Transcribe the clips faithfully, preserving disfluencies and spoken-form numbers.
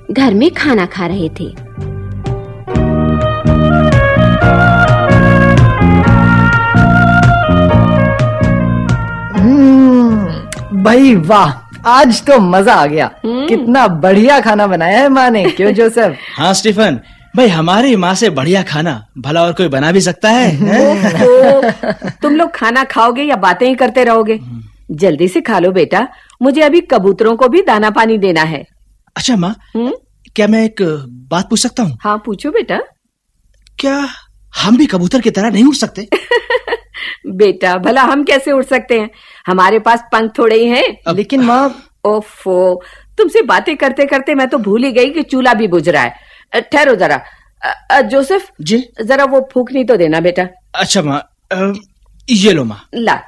घर में खाना खा रहे थे। भाई वाह, आज तो मजा आ गया। कितना बढ़िया खाना बनाया है माँ ने, क्यों जोसेफ? हाँ स्टीफन भाई, हमारी माँ से बढ़िया खाना भला और कोई बना भी सकता है, है? तुम लोग खाना खाओगे या बातें ही करते रहोगे? जल्दी से खा लो बेटा, मुझे अभी कबूतरों को भी दाना पानी देना है। अच्छा माँ, क्या मैं एक बात पूछ सकता हूँ? हाँ पूछो बेटा। क्या हम भी कबूतर की तरह नहीं उड़ सकते? बेटा भला हम कैसे उड़ सकते हैं, हमारे पास पंख थोड़े ही हैं। लेकिन माँ, ओफो, तुमसे बातें करते करते मैं तो भूल ही गई कि चूल्हा भी बुझ रहा है। ठहरो जरा। जोसेफ जी, जरा वो फूकनी तो देना बेटा। अच्छा माँ, ये लो माँ। ला।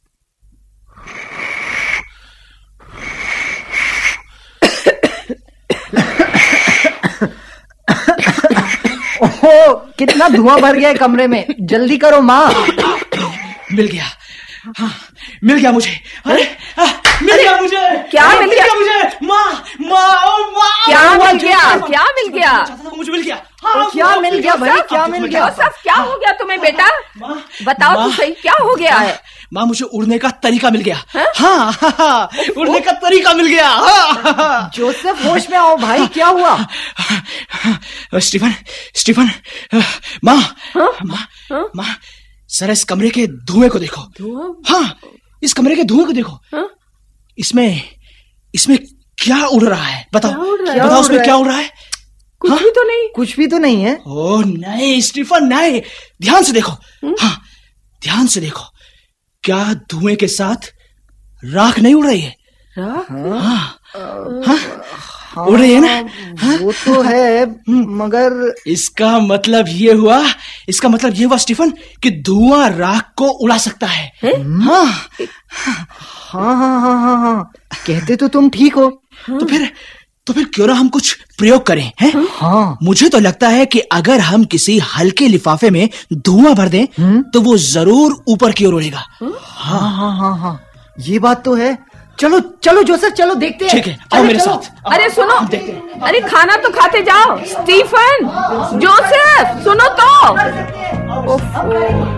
ओहो, कितना धुआं भर गया है कमरे में, जल्दी करो माँ। मिल गया, हाँ मिल गया मुझे। अरे आ, मिल गया मुझे। क्या मिल गया मुझे? माँ माँ माँ, क्या मिल गया? क्या मिल गया? मुझे मिल गया। हाँ, क्या मिल गया भाई, क्या मिल गया? जोसेफ क्या हो गया तुम्हें बेटा? बताओ तो सही, क्या हो गया है? माँ मुझे उड़ने का तरीका मिल गया। हाँ, हाँ, हाँ, उड़ने का तरीका मिल गया। हाँ। जोसेफ होश में आओ भाई, क्या हुआ? स्टीफन स्टीफन माँ माँ माँ, सर इस कमरे के धुएं को देखो। धुआं? हाँ, इस कमरे के धुएं को देखो। हाँ? इसमें इसमें क्या उड़ रहा है? बताओ, क्या बताओ उड़ उसमें रहा क्या उड़ रहा है? कुछ हाँ? भी तो नहीं। कुछ भी तो नहीं है। ओ नहीं स्टीफन, नहीं, ध्यान से देखो। हाँ, ध्यान से देखो, क्या धुएं के साथ राख नहीं उड़ रही है? राख? हाँ, हाँ, हाँ, उड़ रही है ना? हाँ? वो तो है, मगर इसका मतलब ये हुआ, इसका मतलब ये हुआ स्टीफन कि धुआं राख को उड़ा सकता है। हाँ, हाँ हाँ हाँ हाँ हाँ, कहते तो तुम ठीक हो। तो फिर तो फिर क्यों ना हम कुछ प्रयोग करें, हैं? हाँ, मुझे तो लगता है कि अगर हम किसी हल्के लिफाफे में धुआं भर दें तो वो जरूर ऊपर की ओर उड़ेगा। हाँ हाँ हाँ हाँ, ये बात तो है। चलो चलो जोसेफ, चलो देखते हैं। ठीक है, आओ मेरे साथ। अरे सुनो, अरे खाना तो खाते जाओ। स्टीफन, जोसेफ, सुनो तो। ओफो।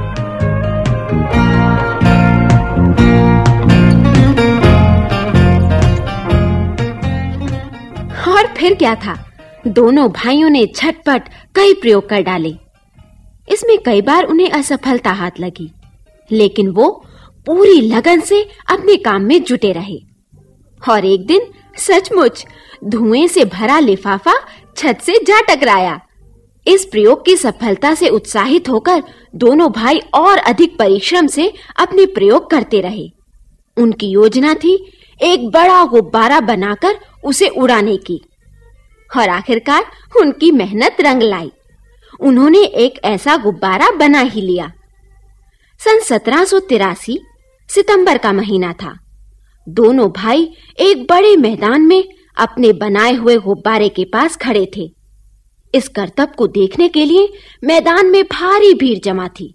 और फिर क्या था, दोनों भाइयों ने झटपट कई प्रयोग कर डाले। इसमें कई बार उन्हें असफलता हाथ लगी, लेकिन वो पूरी लगन से अपने काम में जुटे रहे। और एक दिन सचमुच धुएं से भरा लिफाफा छत से जा टकराया। इस प्रयोग की सफलता से उत्साहित होकर दोनों भाई और अधिक परिश्रम से अपने प्रयोग करते रहे। उनकी योजना थी एक बड़ा गुब्बारा बनाकर उसे उड़ाने की, और आखिरकार उनकी मेहनत रंग लाई। उन्होंने एक ऐसा गुब्बारा बना ही लिया। सन सत्रह सौ तिरासी सितंबर का महीना था। दोनों भाई एक बड़े मैदान में अपने बनाए हुए गुब्बारे के पास खड़े थे। इस करतब को देखने के लिए मैदान में भारी भीड़ जमा थी।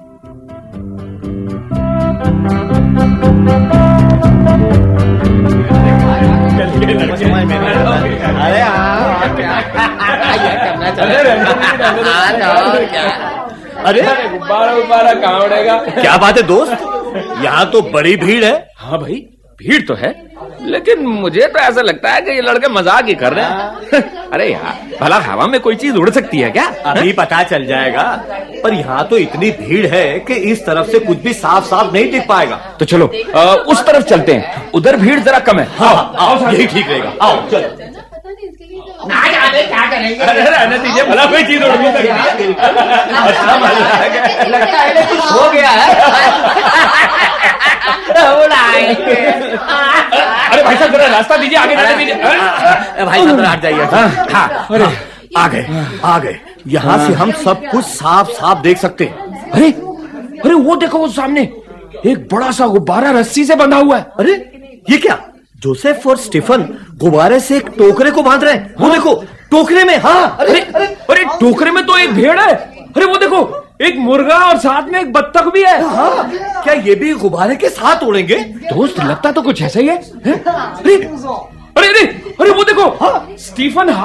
अरे अरे गुब्बारा गुब्बारा कहाँ उड़ेगा? क्या बात है दोस्त, यहाँ तो बड़ी भीड़ है। हाँ भाई, भीड़ तो है, लेकिन मुझे तो ऐसा लगता है कि ये लड़के मजाक ही कर रहे हैं। अरे यार, भला हवा में कोई चीज उड़ सकती है क्या? अभी पता चल जाएगा, पर यहाँ तो इतनी भीड़ है कि इस तरफ से कुछ भी साफ साफ नहीं दिख पाएगा। तो चलो आ, उस तरफ चलते हैं, उधर भीड़ जरा कम है। हाँ, आओ, आओ, यही ठीक रहेगा। आओ चलो। क्या करेंगे? अरे रहने दीजिए, भला कोई चीज उड़ नहीं सकती। अच्छा मजा लगता है कुछ हो गया है। अरे भाई साहब जरा रास्ता दीजिए, आगे जाने दीजिए। भाई साहब हट जाइए। हाँ, अरे आ गए आ गए, यहाँ से हम सब कुछ साफ साफ देख सकते हैं। अरे अरे वो देखो, वो सामने एक बड़ा सा गुब्बारा रस्सी से बंधा हुआ है। अरे ये क्या? जोसेफ और स्टीफन गुब्बारे से एक टोकरे को बांध रहे हैं। वो देखो, टोकरे में। हाँ, अरे अरे अरे टोकरे में तो एक भेड़ है। अरे वो देखो, एक मुर्गा और साथ में एक बत्तख भी है। हाँ, क्या ये भी गुब्बारे के साथ उड़ेंगे? दोस्त लगता तो कुछ ऐसा ही है। अरे अरे अरे वो देखो, स्टीफन